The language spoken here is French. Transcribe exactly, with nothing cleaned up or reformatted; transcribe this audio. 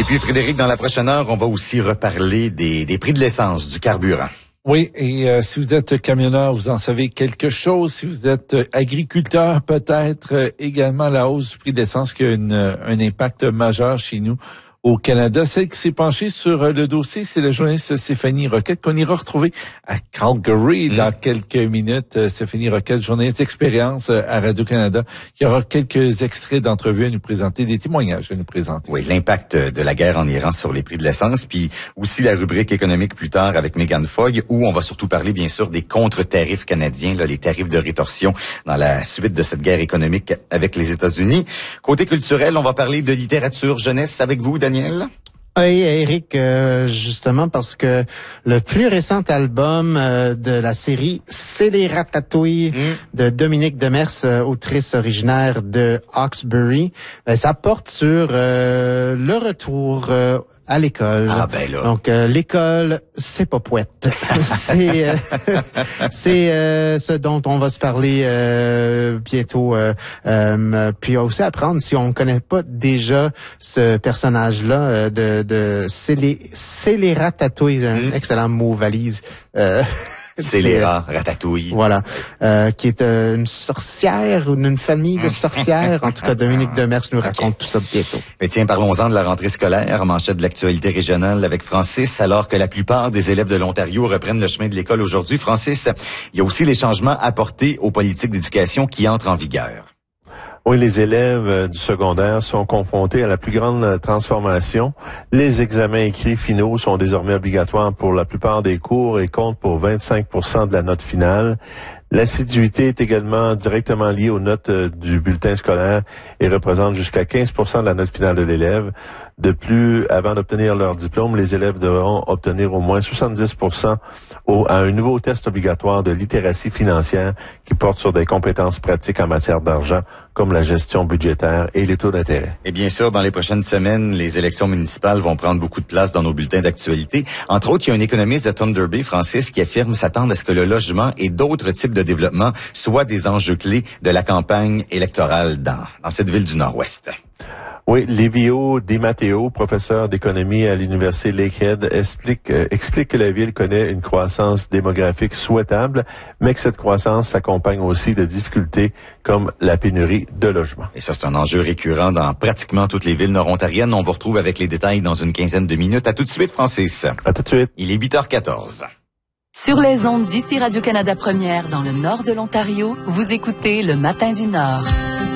puis Frédéric, dans la prochaine heure, on va aussi reparler des, des prix de l'essence, du carburant. Oui, et euh, si vous êtes camionneur, vous en savez quelque chose. Si vous êtes agriculteur, peut-être euh, également la hausse du prix de l'essence qui a une, un impact majeur chez nous au Canada. Celle qui s'est penchée sur le dossier, c'est la journaliste Stéphanie Roquette, qu'on ira retrouver à Calgary mmh. dans quelques minutes. Stéphanie Roquette, journaliste d'expérience à Radio-Canada, qui aura quelques extraits d'entrevues à nous présenter, des témoignages à nous présenter. Oui, l'impact de la guerre en Iran sur les prix de l'essence, puis aussi la rubrique économique plus tard avec Megan Foy, où on va surtout parler, bien sûr, des contre-tarifs canadiens, là, les tarifs de rétorsion dans la suite de cette guerre économique avec les États-Unis. Côté culturel, on va parler de littérature jeunesse avec vous, Daniel. Oui, Eric, euh, justement, parce que le plus récent album euh, de la série, c'est les Ratatouilles mm. de Dominique Demers, euh, autrice originaire de Hawkesbury. Ben, ça porte sur euh, le retour euh, à l'école. Ah ben là. Donc euh, l'école, c'est pas poète. c'est euh, c'est euh, ce dont on va se parler euh, bientôt. Euh, euh, puis aussi apprendre, si on connaît pas déjà ce personnage-là euh, de de c'est les c'est les Ratatouilles, un mmh. excellent mot valise. Euh, C'est les rats, ratatouille. Voilà, euh, qui est euh, une sorcière ou une famille de sorcières. En tout cas, Dominique Demers nous raconte okay. tout ça bientôt. Mais tiens, parlons-en de la rentrée scolaire, manchette de l'actualité régionale avec Francis. Alors que la plupart des élèves de l'Ontario reprennent le chemin de l'école aujourd'hui, Francis, il y a aussi les changements apportés aux politiques d'éducation qui entrent en vigueur. Oui, les élèves du secondaire sont confrontés à la plus grande transformation. Les examens écrits finaux sont désormais obligatoires pour la plupart des cours et comptent pour vingt-cinq pour cent de la note finale. L'assiduité est également directement liée aux notes du bulletin scolaire et représente jusqu'à quinze pour cent de la note finale de l'élève. De plus, avant d'obtenir leur diplôme, les élèves devront obtenir au moins soixante-dix pour cent au, à un nouveau test obligatoire de littératie financière qui porte sur des compétences pratiques en matière d'argent, comme la gestion budgétaire et les taux d'intérêt. Et bien sûr, dans les prochaines semaines, les élections municipales vont prendre beaucoup de place dans nos bulletins d'actualité. Entre autres, il y a un économiste de Thunder Bay, Francis, qui affirme s'attendre à ce que le logement et d'autres types de développement soient des enjeux clés de la campagne électorale dans, dans cette ville du Nord-Ouest. Oui, Livio Di Matteo, professeur d'économie à l'université Lakehead, explique, euh, explique que la ville connaît une croissance démographique souhaitable, mais que cette croissance s'accompagne aussi de difficultés comme la pénurie de logements. Et ça, c'est un enjeu récurrent dans pratiquement toutes les villes nord-ontariennes. On vous retrouve avec les détails dans une quinzaine de minutes. À tout de suite, Francis. À tout de suite. Il est huit heures quatorze. Sur les ondes d'ici Radio-Canada Première dans le nord de l'Ontario, vous écoutez Le Matin du Nord.